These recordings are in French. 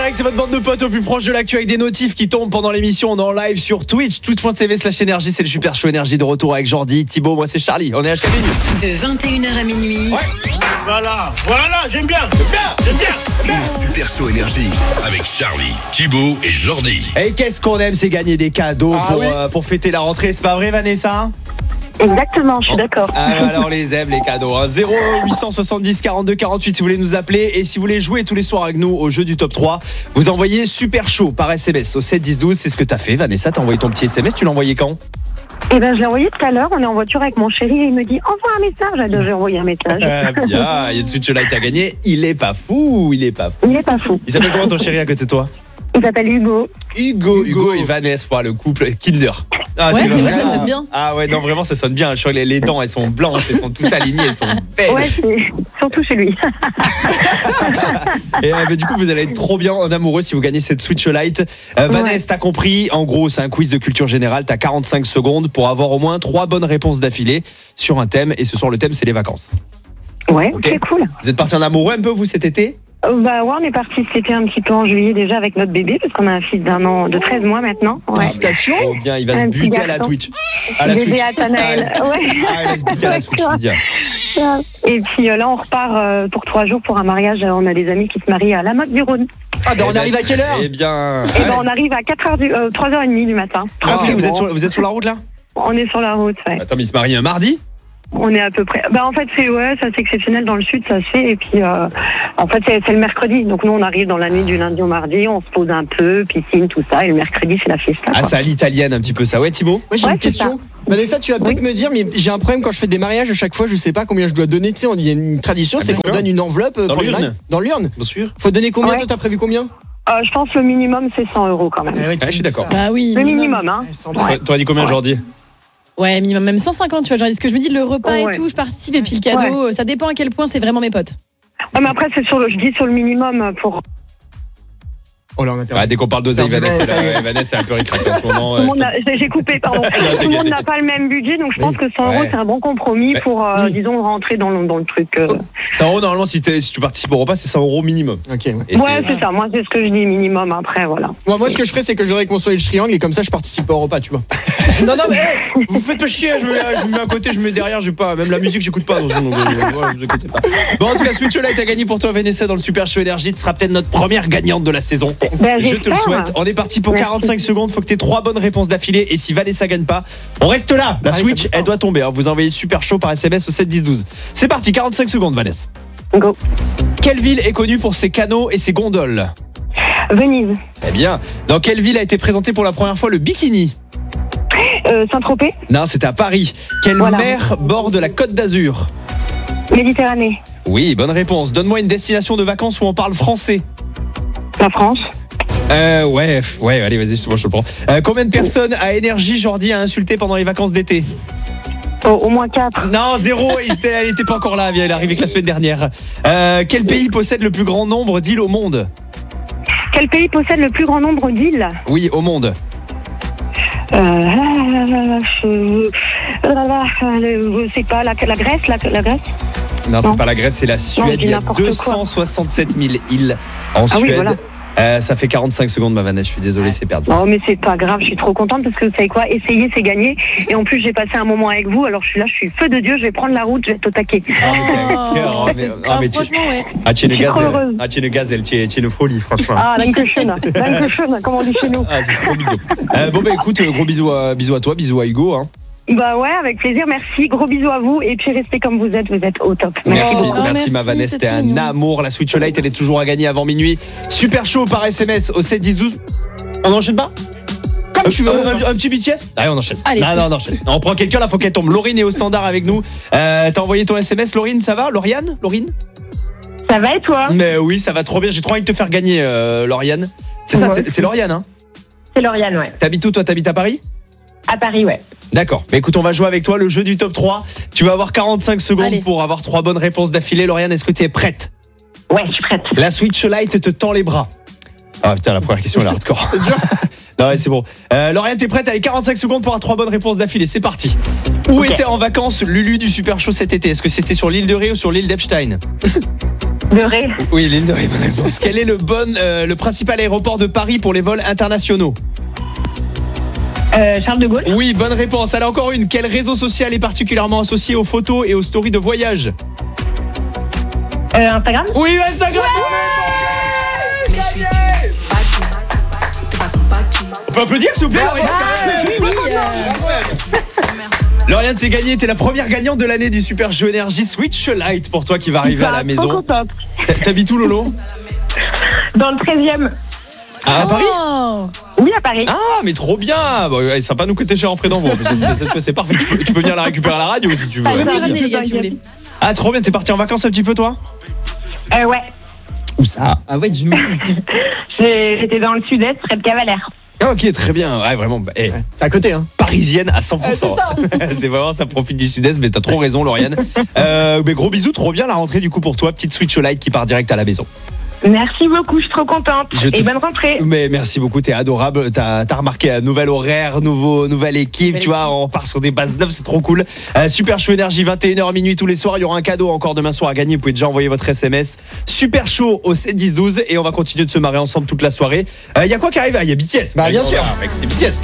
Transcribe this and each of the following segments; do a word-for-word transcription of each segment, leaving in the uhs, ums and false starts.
C'est votre bande de potes au plus proche de l'actu avec des notifs qui tombent pendant l'émission. On est en live sur Twitch, twitch.tv slash énergie. C'est le super show énergie de retour avec Jordi, Thibaut, moi c'est Charlie. On est à Charlie. De vingt et une heures à minuit. Ouais. Voilà, voilà, j'aime bien, j'aime bien, j'aime bien. C'est le super show énergie avec Charlie, Thibaut et Jordi. Et qu'est-ce qu'on aime, c'est gagner des cadeaux ah, pour, oui. euh, pour fêter la rentrée. C'est pas vrai, Vanessa? Exactement, je suis d'accord. Ah, alors on les aime les cadeaux. Hein. zéro huit cent soixante-dix quarante-deux quarante-huit si vous voulez nous appeler. Et si vous voulez jouer tous les soirs avec nous au jeu du top trois, vous envoyez super chaud par S M S au sept dix douze. C'est ce que t'as fait, Vanessa. T'as envoyé ton petit S M S. Tu l'as envoyé quand? Eh ben, je l'ai envoyé tout à l'heure. On est en voiture avec mon chéri et il me dit envoie un message. Alors j'ai envoyé un message. Ah, bien. Il y a de suite là, il t'a gagné. Il est pas fou. Il est pas fou. Il est pas fou. Il s'appelle comment ton chéri à côté de toi? Il s'appelle Hugo. Hugo, Hugo, Hugo et Vanessa, voilà, le couple Kinder. Ah, ouais, c'est vrai, ça sonne bien. Ah ouais, non, vraiment, ça sonne bien. Je crois que les, les dents, elles sont blanches, elles sont toutes alignées, elles sont belles. Ouais, c'est surtout chez lui. Et euh, bah, du coup, vous allez être trop bien en amoureux si vous gagnez cette Switch Lite. Euh, Vanessa, ouais. T'as compris. En gros, c'est un quiz de culture générale. T'as quarante-cinq secondes pour avoir au moins trois bonnes réponses d'affilée sur un thème. Et ce soir, le thème, c'est les vacances. Ouais, okay. C'est cool. Vous êtes partis en amoureux un peu, vous, cet été? Bah ouais, on est parti cet été un petit peu en juillet déjà avec notre bébé parce qu'on a un fils d'un an, de treize mois maintenant. Ouais. Félicitations. Oh bien, il va un se buter à la Twitch. À la bébé Switch. À Tanaël. Ah, ouais. Ah, il va se buter à la Switch, je veux dire. Et puis euh, là, on repart euh, pour trois jours pour un mariage. On a des amis qui se marient à la Motte du Rhône. Ah ben on arrive à quelle heure? Eh bien, eh ben on arrive à quatre heures du, euh, trois heures trente du matin. Ah ok, vous êtes sur, vous êtes sur la route là? On est sur la route, ouais. Attends, mais il se marie un mardi? On est à peu près. Bah en fait c'est ouais, ça c'est exceptionnel dans le sud, ça se fait. Et puis euh, en fait c'est, c'est le mercredi. Donc nous on arrive dans la nuit du lundi au mardi, on se pose un peu, piscine, tout ça. Et le mercredi c'est la fiesta. Ah c'est à l'italienne un petit peu ça, ouais Thibaut? Moi j'ai ouais, une question. Vanessa, tu vas peut-être oui. me dire, mais j'ai un problème quand je fais des mariages à chaque fois, je sais pas combien je dois donner. Tu sais, il y a une tradition, ah, c'est qu'on sûr. donne une enveloppe dans pour l'urne. Dans l'urne. Bien sûr. Faut donner combien? Ouais. Toi t'as prévu combien? Euh, je pense le minimum c'est cent euros quand même. Ah ouais, ah, je suis d'accord. Bah oui. Le minimum, hein. Ouais, t'aurais dit combien, ouais. Jordi? Ouais, minimum même cent cinquante, tu vois. Genre, ce que je me dis, le repas oh, ouais. et tout, je participe et puis le cadeau, ouais. ça dépend à quel point c'est vraiment mes potes. Ouais, mais après, c'est sur le, je dis sur le minimum pour. Oh là, on a perdu. Ah, dès qu'on parle d'oseille, Vanessa, là, Vanessa, c'est un peu ricac en ce moment. Tout le a, j'ai coupé, pardon. Tout le monde n'a pas le même budget, donc je pense que cent euros, ouais. c'est un bon compromis ouais. pour, euh, oui. disons, rentrer dans le, dans le truc. Euh... cent euros, normalement, si, si tu participes au repas, c'est cent euros minimum. Ok. Ouais, c'est... ouais, c'est ça. Moi, c'est ce que je dis, minimum. Après, voilà. Moi, moi, ce que je ferais, c'est que j'aurais construit le triangle et comme ça, je participe pas au repas, tu vois. Non, non, mais hey, vous faites pas chier. Je me, je me mets à côté, je me mets derrière, j'ai pas. Même la musique, j'écoute pas. Donc, donc, voilà, vous inquiétez pas. Bon, en tout cas, Switch Lite a gagné pour toi, Vanessa, dans le Super Show Énergie. Tu seras peut-être notre première gagnante de la saison. Ben, je te le souhaite. On est parti pour Merci. quarante-cinq secondes. Faut que tu aies trois bonnes réponses d'affilée. Et si Vanessa gagne pas, on reste là. La ah, Switch, elle doit tomber. Vous envoyez Super Show par S M S au sept dix douze. C'est parti, quarante-cinq secondes, Vanessa. Go. Quelle ville est connue pour ses canaux et ses gondoles? Venise. Eh bien, dans quelle ville a été présenté pour la première fois le bikini? Euh, Saint-Tropez. Non, c'était à Paris. Quelle voilà. mer borde la Côte d'Azur? Méditerranée. Oui, bonne réponse. Donne-moi une destination de vacances où on parle français. La France. Euh, ouais, ouais, allez, vas-y, moi je te prends. Euh, combien de personnes à Énergie Jordi a insulté pendant les vacances d'été? Oh, au moins quatre. Non, zéro, il était, elle n'était pas encore là, elle est arrivée que la semaine dernière. Euh, quel pays possède le plus grand nombre d'îles au monde? Quel pays possède le plus grand nombre d'îles? Oui, au monde. Euh, je, je sais pas, la, la Grèce, la, la Grèce? Non, non, c'est pas la Grèce, c'est la Suède. Non, il y a deux cent soixante-sept mille îles en ah, Suède. Oui, voilà. Euh, ça fait quarante-cinq secondes, ma Vanessa, je suis désolé, c'est perdu. Non, mais c'est pas grave, je suis trop contente parce que vous savez quoi, essayer c'est gagner. Et en plus, j'ai passé un moment avec vous, alors je suis là, je suis feu de Dieu, je vais prendre la route, je vais être au taquet. Oh, oh, mais, oh, mais tu... franchement, ouais. Ah, tu es une gazelle, ah, tu es une gazelle, tu es une folie, franchement. Ah, Dankeschön, Dankeschön, comme on dit chez nous. Ah, c'est trop mignon. Euh, bon, bah écoute, gros bisous à, bisous à toi, bisous à Hugo. Hein. Bah ouais, avec plaisir, merci, gros bisous à vous et puis restez comme vous êtes, vous êtes au top. Merci, merci, beaucoup. merci, merci ma Vanessa, c'était un mignon. amour. La Switch Lite, elle est toujours à gagner avant minuit. Super chaud par S M S au sept dix douze. On enchaîne pas? Comme euh, tu veux, un, un, un petit B T S. Allez, on enchaîne. Allez. Non, non, on enchaîne. On prend quelqu'un là, faut qu'elle tombe. Laurine est au standard avec nous. Euh, T'as envoyé ton S M S, Laurine, ça va? Lauriane? Laurine? Ça va et toi? Mais oui, ça va trop bien. J'ai trop envie de te faire gagner, euh, Lauriane. C'est ça, c'est, c'est Lauriane, hein? C'est Lauriane, ouais. T'habites où, toi? T'habites à Paris? À Paris, ouais. D'accord. Mais écoute, on va jouer avec toi le jeu du top trois. Tu vas avoir quarante-cinq secondes Allez. pour avoir trois bonnes réponses d'affilée. Lauriane, est-ce que tu es prête? Ouais, je suis prête. La Switch Lite te tend les bras. Ah putain, la première question elle est hardcore. C'est dur. Non, ouais, c'est bon. Euh, Lauriane, t'es prête? Allez, quarante-cinq secondes pour avoir trois bonnes réponses d'affilée. C'est parti. Où okay. était en vacances Lulu du Super Show cet été? Est-ce que c'était sur l'île de Ré ou sur l'île d'Epstein? De Ré. Oui, l'île de Ré, bonne réponse. Quel est le, bon, euh, le principal aéroport de Paris pour les vols internationaux? Euh, Charles de Gaulle. Oui, bonne réponse. Allez, encore une. Quel réseau social est particulièrement associé aux photos et aux stories de voyage? Euh, Instagram. Oui, Instagram. Ouais, gagné. On peut applaudir, s'il vous plaît, Lauriane? Ah, oui, oui. euh, Lauriane, c'est gagné. T'es la première gagnante de l'année du Super Jeu Énergie Switch Lite pour toi qui va arriver à la maison. Trop contente. T'habites où, Lolo? Dans le treizième. À Paris? Oh. Oui, à Paris. Ah, mais trop bien. Bon, ouais, ça va pas nous coûter cher en frais d'envoi. C'est c'est parfait. Tu peux, tu peux venir la récupérer à la radio si tu veux. Vous pouvez me ça, ramener, je les gars, si vous t'inquiète. voulez. Ah, trop bien. T'es parti en vacances un petit peu, toi? Euh, ouais. Où ça? Ah ouais, dis-nous. J'ai- J'étais dans le sud-est, près de Cavalère. Ah, ok, très bien. Ouais, vraiment. Bah, hey, C'est à côté, hein. parisienne à cent pour cent. Eh, c'est C'est vraiment, ça profite du sud-est, mais t'as trop raison, Lauriane. Euh, mais gros bisous, trop bien la rentrée du coup pour toi. Petite Switch Lite qui part direct à la maison. Merci beaucoup, je suis trop contente. Je te Et f- bonne rentrée. Mais merci beaucoup, t'es adorable. T'as as remarqué un nouvel horaire, nouveau, nouvelle équipe. Nouvelle tu vois, équipe. on part sur des bases neuves, c'est trop cool. Euh, Super Show Énergie, vingt et une heures minuit tous les soirs. Il y aura un cadeau encore demain soir à gagner. Vous pouvez déjà envoyer votre S M S. Super Show au sept dix douze et on va continuer de se marrer ensemble toute la soirée. Il euh, y a quoi qui arrive? Il y a B T S. Bah, bien on sûr. verra, mec, c'est B T S.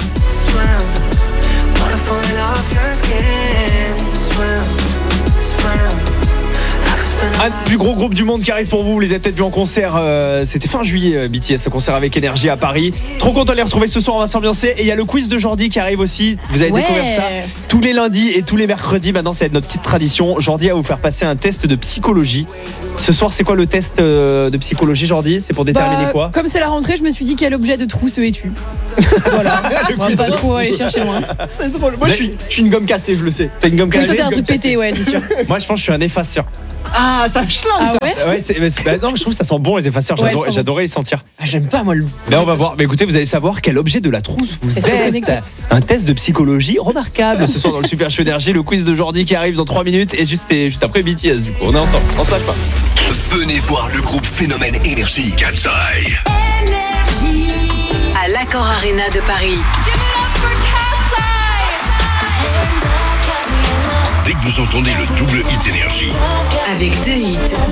Un des plus gros groupe du monde qui arrive pour vous. Vous les avez peut-être vus en concert. euh, C'était fin juillet, euh, B T S, ce concert avec Énergie à Paris. Trop content de les retrouver ce soir. On va s'ambiancer. Et il y a le quiz de Jordi qui arrive aussi. Vous allez Ouais. découvrir ça tous les lundis et tous les mercredis. Maintenant, ça va être notre petite tradition. Jordi va vous faire passer un test de psychologie. Ce soir, c'est quoi le test euh, de psychologie, Jordi? C'est pour déterminer Bah, quoi? Comme c'est la rentrée, je me suis dit quel objet de trousse es-tu? Voilà. On va pas trop aller chercher loin. C'est drôle. Moi, je suis, je suis une gomme cassée, je le sais. T'as une gomme Oui, cassée? c'était un truc pété, ouais, c'est sûr. Moi, je pense que je suis un effaceur. Ah, ça schlingue, Ah ça. ouais? Ouais, c'est, mais c'est- bah, non, mais je trouve que ça sent bon les effaceurs. Ouais, J'adorais, ça sent bon. j'adorais les sentir. Ah, j'aime pas, moi, le. Là, on va voir. Mais écoutez, vous allez savoir quel objet de la trousse vous Restez êtes. connectés. Un test de psychologie remarquable ce soir dans le Super Show Énergie. Le quiz de Jordi qui arrive dans trois minutes et juste, et juste après B T S. Du coup, on est ensemble. On se lâche pas. Venez voir le groupe Phénomène Énergie. Cat's Eye. À l'Accor Arena de Paris. Dès que vous entendez le double hit énergie, Avec deux hits.